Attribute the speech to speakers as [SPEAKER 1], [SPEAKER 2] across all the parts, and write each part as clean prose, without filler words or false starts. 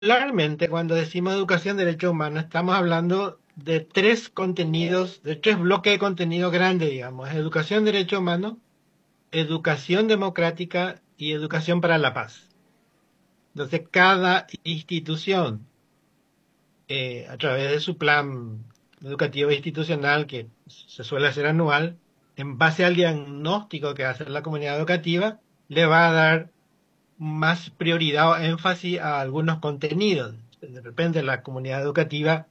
[SPEAKER 1] Particularmente cuando decimos educación de derechos humanos, estamos hablando de tres contenidos, de tres bloques de contenido grandes, digamos. Educación de derechos humanos, educación democrática y educación para la paz. Entonces, cada institución, a través de su plan educativo institucional, que se suele hacer anual, en base al diagnóstico que hace la comunidad educativa, le va a dar más prioridad o énfasis a algunos contenidos. De repente la comunidad educativa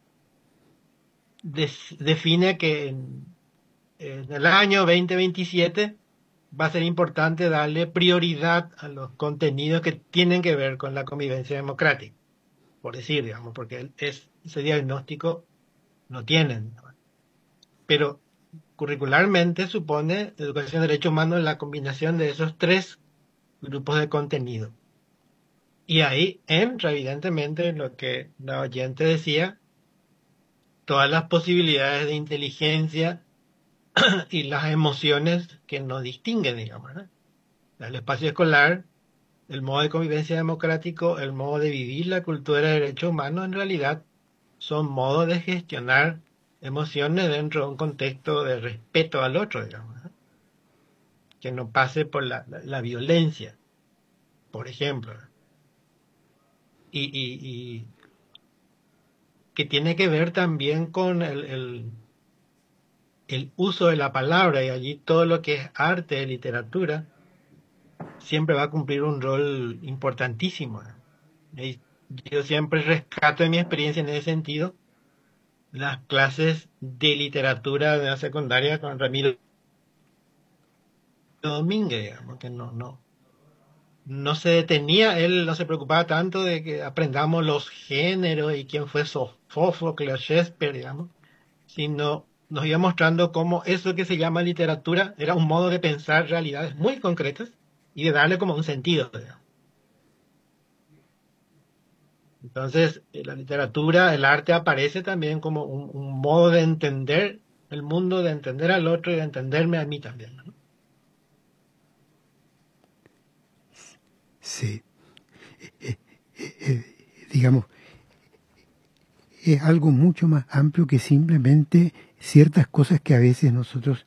[SPEAKER 1] define que en el año 2027 va a ser importante darle prioridad a los contenidos que tienen que ver con la convivencia democrática, por decir, digamos, porque ese diagnóstico no tienen. Pero curricularmente supone educación de derechos humanos la combinación de esos tres grupos de contenido. Y ahí entra evidentemente lo que la oyente decía, todas las posibilidades de inteligencia y las emociones que nos distinguen, digamos, ¿no? El espacio escolar, el modo de convivencia democrático, el modo de vivir la cultura de derechos humanos, en realidad son modos de gestionar emociones dentro de un contexto de respeto al otro, digamos, ¿no? Que no pase por la violencia, por ejemplo, y que tiene que ver también con el uso de la palabra, y allí todo lo que es arte, literatura, siempre va a cumplir un rol importantísimo. Y yo siempre rescato de mi experiencia en ese sentido las clases de literatura de la secundaria con Ramiro Domínguez, digamos, que no se detenía, él no se preocupaba tanto de que aprendamos los géneros y quién fue Sófocles, Shakespeare, digamos, sino nos iba mostrando cómo eso que se llama literatura era un modo de pensar realidades muy concretas y de darle como un sentido, digamos. Entonces, la literatura, el arte aparece también como un modo de entender el mundo, de entender al otro y de entenderme a mí también, ¿no?
[SPEAKER 2] Sí. Digamos, es algo mucho más amplio que simplemente ciertas cosas que a veces nosotros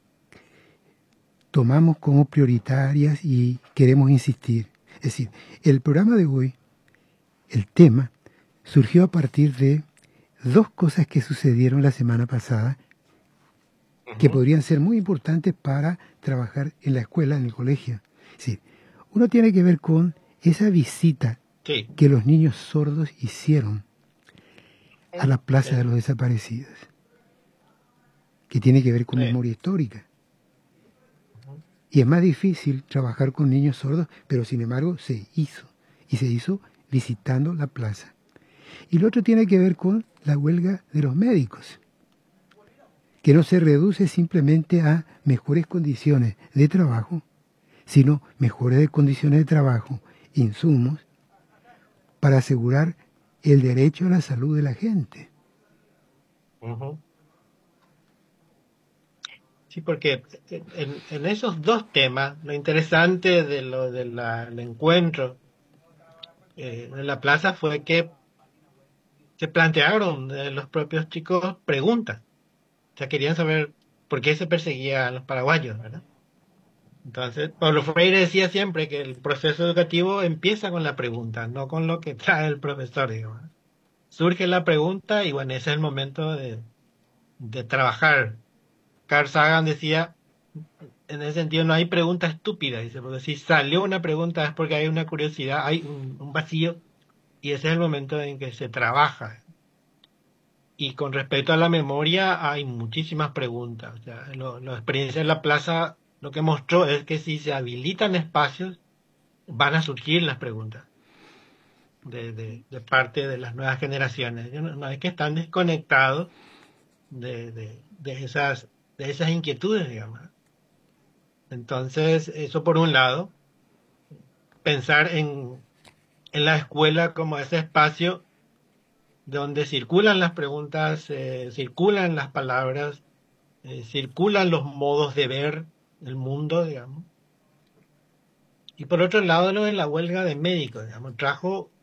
[SPEAKER 2] tomamos como prioritarias y queremos insistir. Es decir, el programa de hoy, el tema, surgió a partir de dos cosas que sucedieron la semana pasada que
[SPEAKER 1] Ujú.
[SPEAKER 2] podrían ser muy importantes para trabajar en la escuela, en el colegio. Es decir, uno tiene que ver con esa visita
[SPEAKER 1] Sí,
[SPEAKER 2] que los niños sordos hicieron a la Plaza de
[SPEAKER 1] sí,
[SPEAKER 2] los Desaparecidos, que tiene que ver con
[SPEAKER 1] sí.
[SPEAKER 2] memoria histórica.
[SPEAKER 1] Ujú.
[SPEAKER 2] Y es más difícil trabajar con niños sordos, pero sin embargo se hizo. Y se hizo visitando la plaza. Y lo otro tiene que ver con la huelga de los médicos, que no se reduce simplemente a mejores condiciones de trabajo, sino mejores condiciones de trabajo, insumos, para asegurar el derecho a la salud de la gente.
[SPEAKER 1] Ujú. Sí, porque en esos dos temas, lo interesante de lo del encuentro en la plaza fue que se plantearon los propios chicos preguntas. O sea, querían saber por qué se perseguía a los paraguayos, ¿verdad? Entonces, Pablo Freire decía siempre que el proceso educativo empieza con la pregunta, no con lo que trae el profesor, digamos. Surge la pregunta y bueno, ese es el momento de trabajar. Carl Sagan decía, en ese sentido no hay pregunta estúpida, dice, porque si salió una pregunta es porque hay una curiosidad, hay un vacío y ese es el momento en que se trabaja. Y con respecto a la memoria, hay muchísimas preguntas. O sea, la experiencia en la plaza lo que mostró es que si se habilitan espacios, van a surgir las preguntas de parte de las nuevas generaciones. No es que están desconectados de esas inquietudes, digamos. Entonces, eso por un lado, pensar en la escuela como ese espacio donde circulan las preguntas, circulan las palabras, circulan los modos de ver el mundo, digamos. Y por otro lado, lo de la huelga de médicos, digamos, trajo